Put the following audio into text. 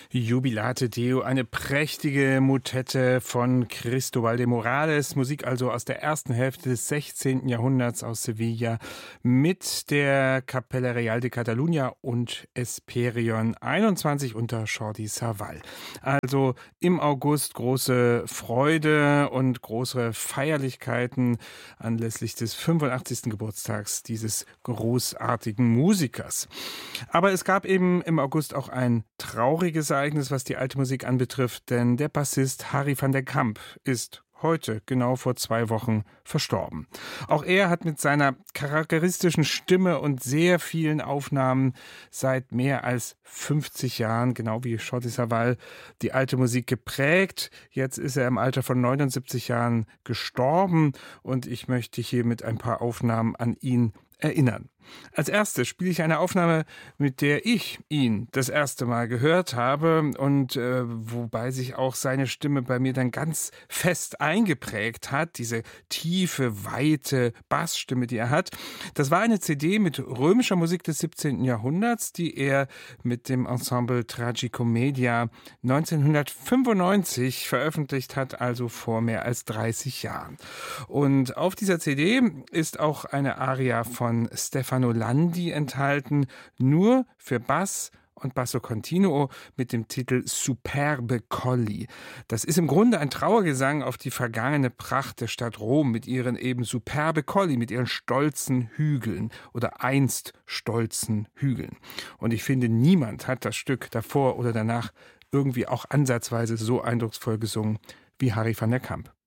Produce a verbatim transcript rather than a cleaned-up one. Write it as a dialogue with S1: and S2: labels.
S1: Jubilate Deo, eine prächtige Motette von Cristóbal de Morales, Musik also aus der ersten Hälfte des sechzehnten. Jahrhunderts aus Sevilla mit der Capella Real de Catalunya und Esperion einundzwanzig unter Jordi Savall. Also im August große Freude und große Feierlichkeiten anlässlich des fünfundachtzigsten Geburtstags dieses großartigen Musikers. Aber es gab eben im August auch ein trauriges Ereignis, was die alte Musik anbetrifft, denn der Bassist Harry van der Kamp ist heute, genau vor zwei Wochen, verstorben. Auch er hat mit seiner charakteristischen Stimme und sehr vielen Aufnahmen seit mehr als fünfzig Jahren, genau wie Jordi Savall, die alte Musik geprägt. Jetzt ist er im Alter von neunundsiebzig Jahren gestorben und ich möchte hier mit ein paar Aufnahmen an ihn erinnern. Als erstes spiele ich eine Aufnahme, mit der ich ihn das erste Mal gehört habe und äh, wobei sich auch seine Stimme bei mir dann ganz fest eingeprägt hat, diese tiefe, weite Bassstimme, die er hat. Das war eine C D mit römischer Musik des siebzehnten. Jahrhunderts, die er mit dem Ensemble Tragicomedia neunzehnhundertfünfundneunzig veröffentlicht hat, also vor mehr als dreißig Jahren. Und auf dieser C D ist auch eine Aria von Stefano Landi enthalten, nur für Bass und Basso Continuo mit dem Titel Superbe Colli. Das ist im Grunde ein Trauergesang auf die vergangene Pracht der Stadt Rom mit ihren eben Superbe Colli, mit ihren stolzen Hügeln oder einst stolzen Hügeln. Und ich finde, niemand hat das Stück davor oder danach irgendwie auch ansatzweise so eindrucksvoll gesungen wie Harry van der Kamp.